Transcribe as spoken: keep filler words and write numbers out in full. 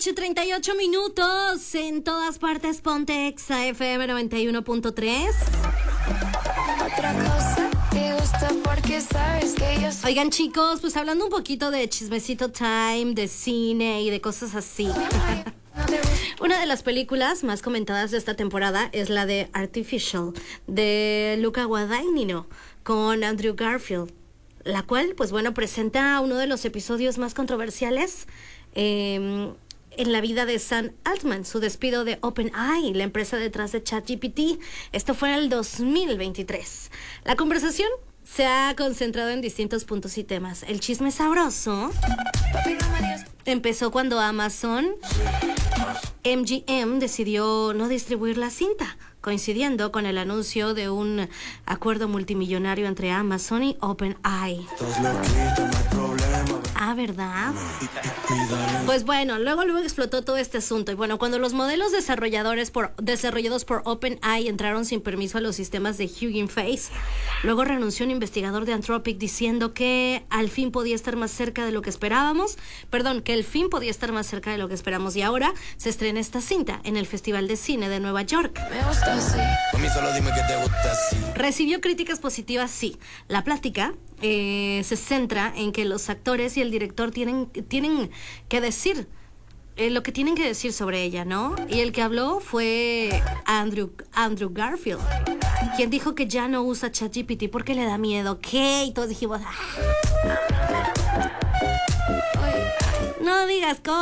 noche, treinta y ocho minutos. En todas partes, ponte Exa F M noventa y uno punto tres. Otra cosa te gusta porque sabes que yo soy... Oigan, chicos, pues hablando un poquito de chismecito time, de cine y de cosas así. Una de las películas más comentadas de esta temporada es la de Artificial, de Luca Guadagnino, con Andrew Garfield, la cual, pues bueno, presenta uno de los episodios más controversiales eh, en la vida de Sam Altman, su despido de OpenAI, la empresa detrás de ChatGPT. Esto fue en el dos mil veintitrés. La conversación se ha concentrado en distintos puntos y temas. El chisme sabroso empezó cuando Amazon M G M decidió no distribuir la cinta, coincidiendo con el anuncio de un acuerdo multimillonario entre Amazon y OpenAI. Ah, ¿verdad? Pues bueno, luego luego explotó todo este asunto. Y bueno, cuando los modelos desarrolladores por, desarrollados por OpenAI entraron sin permiso a los sistemas de Hugging Face, luego renunció un investigador de Anthropic diciendo que al fin podía estar más cerca de lo que esperábamos. Perdón, que el fin podía estar más cerca de lo que esperamos. Y ahora se estrena esta cinta en el Festival de Cine de Nueva York. Me gusta así. A mí solo dime que te gusta así. Recibió críticas positivas, sí. La plática eh, se centra en que los actores y el director tienen, tienen que decir eh, lo que tienen que decir sobre ella, ¿no? Y el que habló fue Andrew, Andrew Garfield, quien dijo que ya no usa ChatGPT porque le da miedo. ¿Qué? Y todos dijimos, ¡ah! No digas cosas.